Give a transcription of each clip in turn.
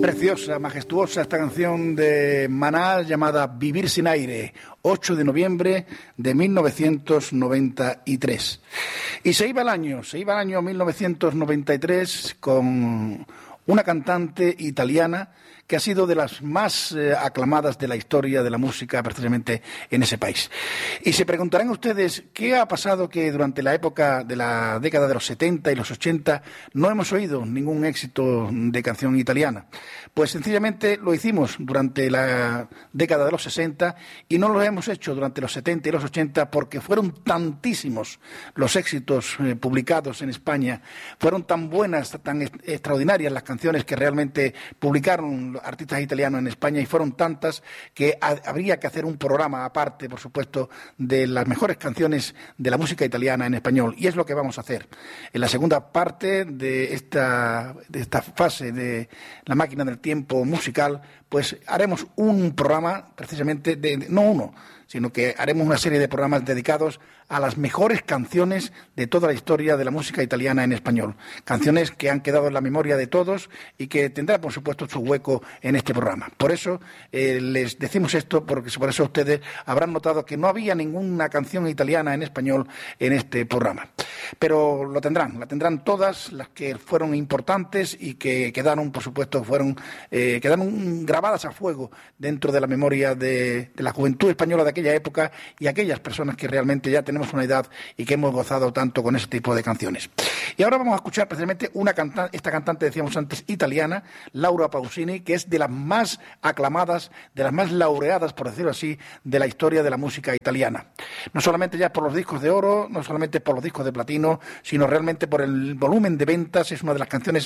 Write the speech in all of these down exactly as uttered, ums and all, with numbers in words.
Preciosa, majestuosa esta canción de Maná llamada Vivir sin aire, ocho de noviembre de mil novecientos noventa y tres. Y se iba el año, se iba el año mil novecientos noventa y tres con una cantante italiana que ha sido de las más eh, aclamadas de la historia de la música precisamente en ese país. Y se preguntarán ustedes qué ha pasado que durante la época de la década de los setenta y los ochenta no hemos oído ningún éxito de canción italiana. Pues sencillamente lo hicimos durante la década de los sesenta y no lo hemos hecho durante los setenta y los ochenta porque fueron tantísimos los éxitos eh, publicados en España, fueron tan buenas, tan extraordinarias las canciones que realmente publicaron artistas italianos en España y fueron tantas que ha, habría que hacer un programa aparte, por supuesto, de las mejores canciones de la música italiana en español, y es lo que vamos a hacer. En la segunda parte de esta, de esta fase de la máquina del tiempo musical, pues haremos un programa precisamente, de, de, no uno, sino que haremos una serie de programas dedicados a las mejores canciones de toda la historia de la música italiana en español. Canciones que han quedado en la memoria de todos y que tendrá, por supuesto, su hueco en este programa. Por eso eh, les decimos esto, porque por eso ustedes habrán notado que no había ninguna canción italiana en español en este programa. Pero lo tendrán, la tendrán todas las que fueron importantes y que quedaron, por supuesto, fueron eh, quedaron grabadas a fuego dentro de la memoria de, de la juventud española de aquella época y aquellas personas que realmente ya tenemos una edad y que hemos gozado tanto con ese tipo de canciones. Y ahora vamos a escuchar precisamente una cantante, esta cantante, decíamos antes, italiana, Laura Pausini, que es de las más aclamadas, de las más laureadas, por decirlo así, de la historia de la música italiana. No solamente ya por los discos de oro, no solamente por los discos de platino, sino realmente por el volumen de ventas. Es una de las canciones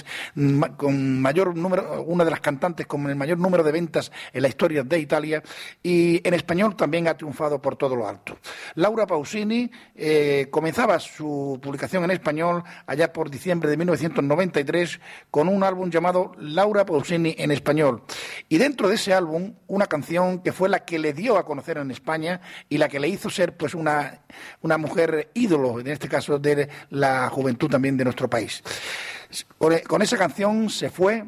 con mayor número, una de las cantantes con el mayor número de ventas en la historia de Italia, y en español también ha triunfado por todo lo alto. Laura Pausini eh, comenzaba su publicación en español allá por diciembre de mil novecientos noventa y tres con un álbum llamado Laura Pausini en español. Y dentro de ese álbum, una canción que fue la que le dio a conocer en España y la que le hizo ser pues una, una mujer ídolo, en este caso de la juventud también de nuestro país. Con, con esa canción se fue.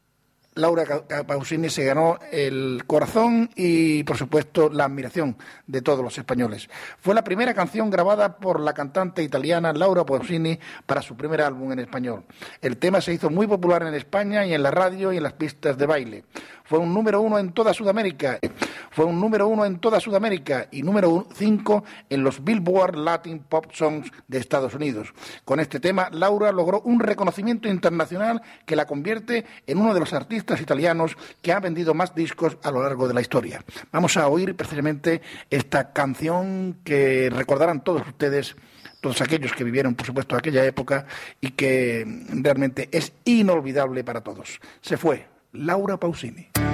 Laura Pausini se ganó el corazón y, por supuesto, la admiración de todos los españoles. Fue la primera canción grabada por la cantante italiana Laura Pausini para su primer álbum en español. El tema se hizo muy popular en España y en la radio y en las pistas de baile. Fue un número uno en toda Sudamérica. Fue un número uno en toda Sudamérica y número cinco en los Billboard Latin Pop Songs de Estados Unidos. Con este tema, Laura logró un reconocimiento internacional que la convierte en uno de los artistas italianos que ha vendido más discos a lo largo de la historia. Vamos a oír precisamente esta canción que recordarán todos ustedes, todos aquellos que vivieron, por supuesto, aquella época y que realmente es inolvidable para todos. Se fue Laura Pausini.